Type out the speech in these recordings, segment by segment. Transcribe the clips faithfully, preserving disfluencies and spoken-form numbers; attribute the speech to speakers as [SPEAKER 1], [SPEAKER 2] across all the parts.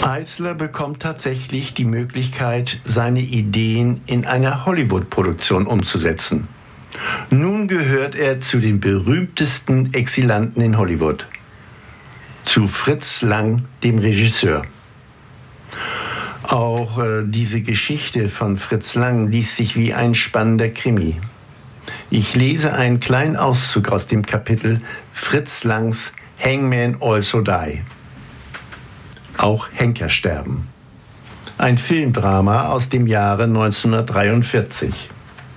[SPEAKER 1] Eisler bekommt tatsächlich die Möglichkeit, seine Ideen in einer Hollywood-Produktion umzusetzen. Nun gehört er zu den berühmtesten Exilanten in Hollywood. Zu Fritz Lang, dem Regisseur. Auch äh, diese Geschichte von Fritz Lang liest sich wie ein spannender Krimi. Ich lese einen kleinen Auszug aus dem Kapitel Fritz Langs Hangmen Also Die. Auch Henker sterben. Ein Filmdrama aus dem Jahre neunzehnhundertdreiundvierzig.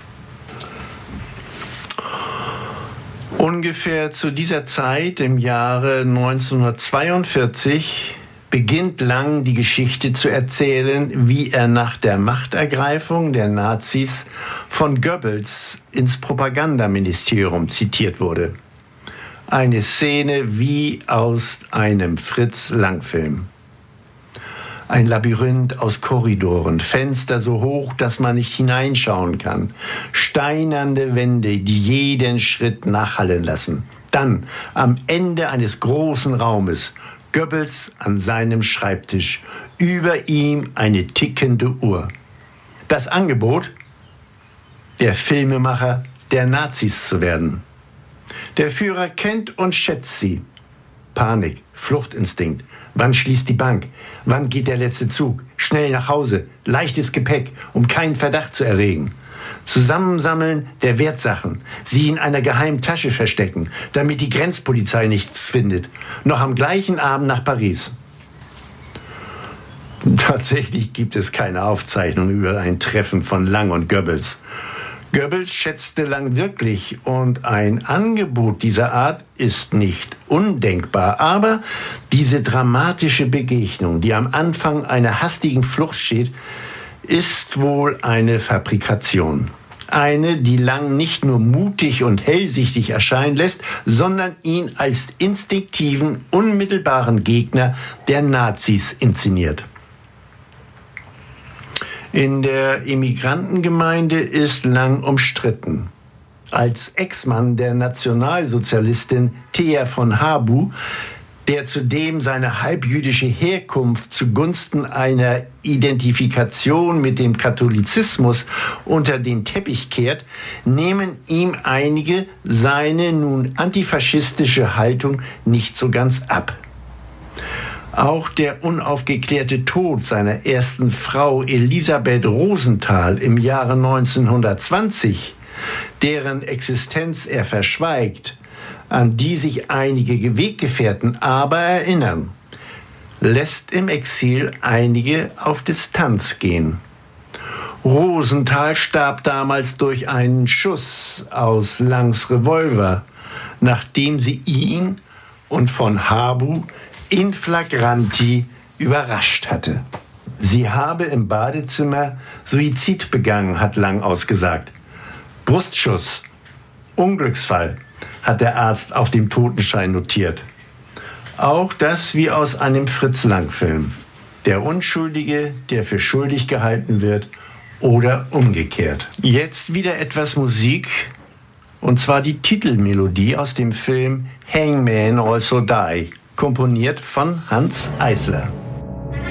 [SPEAKER 1] Ungefähr zu dieser Zeit, im Jahre neunzehnhundertzweiundvierzig, beginnt Lang die Geschichte zu erzählen, wie er nach der Machtergreifung der Nazis von Goebbels ins Propagandaministerium zitiert wurde. Eine Szene wie aus einem Fritz-Lang-Film. Ein Labyrinth aus Korridoren, Fenster so hoch, dass man nicht hineinschauen kann, steinerne Wände, die jeden Schritt nachhallen lassen. Dann, am Ende eines großen Raumes, Goebbels an seinem Schreibtisch, über ihm eine tickende Uhr. Das Angebot, der Filmemacher der Nazis zu werden. Der Führer kennt und schätzt sie. Panik, Fluchtinstinkt. Wann schließt die Bank? Wann geht der letzte Zug? Schnell nach Hause, leichtes Gepäck, um keinen Verdacht zu erregen. Zusammensammeln der Wertsachen, sie in einer geheimen Tasche verstecken, damit die Grenzpolizei nichts findet. Noch am gleichen Abend nach Paris. Tatsächlich gibt es keine Aufzeichnung über ein Treffen von Lang und Goebbels. Goebbels schätzte Lang wirklich und ein Angebot dieser Art ist nicht undenkbar. Aber diese dramatische Begegnung, die am Anfang einer hastigen Flucht steht, ist wohl eine Fabrikation. Eine, die Lang nicht nur mutig und hellsichtig erscheinen lässt, sondern ihn als instinktiven, unmittelbaren Gegner der Nazis inszeniert. In der Immigrantengemeinde ist Lang umstritten. Als Ex-Mann der Nationalsozialistin Thea von Habu, der zudem seine halbjüdische Herkunft zugunsten einer Identifikation mit dem Katholizismus unter den Teppich kehrt, nehmen ihm einige seine nun antifaschistische Haltung nicht so ganz ab. Auch der unaufgeklärte Tod seiner ersten Frau Elisabeth Rosenthal im Jahre neunzehnhundertzwanzig, deren Existenz er verschweigt, an die sich einige Weggefährten aber erinnern, lässt im Exil einige auf Distanz gehen. Rosenthal starb damals durch einen Schuss aus Langs Revolver, nachdem sie ihn und von Habu in flagranti überrascht hatte. Sie habe im Badezimmer Suizid begangen, hat Lang ausgesagt. Brustschuss, Unglücksfall, hat der Arzt auf dem Totenschein notiert. Auch das wie aus einem Fritz-Lang-Film. Der Unschuldige, der für schuldig gehalten wird, oder umgekehrt. Jetzt wieder etwas Musik, und zwar die Titelmelodie aus dem Film Hangmen Also Die, komponiert von Hanns Eisler.